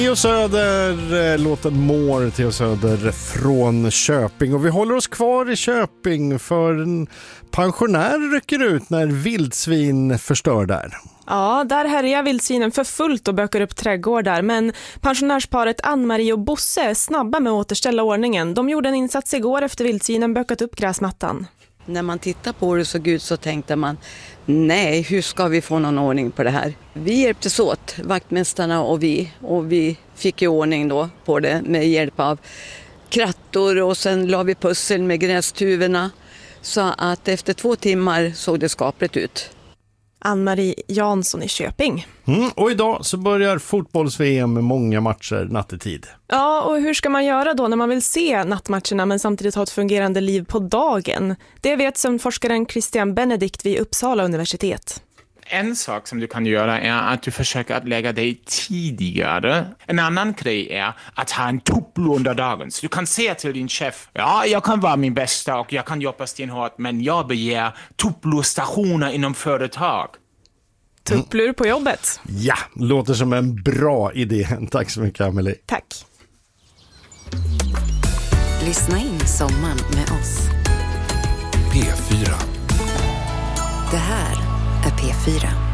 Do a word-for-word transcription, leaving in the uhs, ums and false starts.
Theo Söder, låten More, Theo Söder från Köping. Och vi håller oss kvar i Köping för en pensionär rycker ut när vildsvin förstör där. Ja, där härjar vildsvinen för fullt och bökar upp trädgårdar. Men pensionärsparet Ann-Marie och Bosse är snabba med att återställa ordningen. De gjorde en insats igår efter vildsvinen bökat upp gräsmattan. När man tittar på det så gud så tänkte man, nej, hur ska vi få någon ordning på det här? Vi hjälptes åt, vaktmästarna och vi, och vi fick ju ordning då på det med hjälp av krattor och sen la vi pussel med grästuvorna. Så att efter två timmar såg det skapligt ut. Ann-Marie Jansson i Köping. Mm, och idag så börjar fotbolls-V M med många matcher nattetid. Ja, och hur ska man göra då när man vill se nattmatcherna men samtidigt ha ett fungerande liv på dagen? Det vet som forskaren Christian Benedikt vid Uppsala universitet. En sak som du kan göra är att du försöker att lägga dig tidigare. En annan grej är att ha en tuplo under dagen. Så du kan säga till din chef, ja, jag kan vara min bästa och jag kan jobba stenhårt, men jag begär tuplo-stationer inom företag. Tupplur på jobbet. Ja, låter som en bra idé. Tack så mycket, Amelie. Tack. Lyssna in sommaren med oss. P fyra. Det här är P fyra.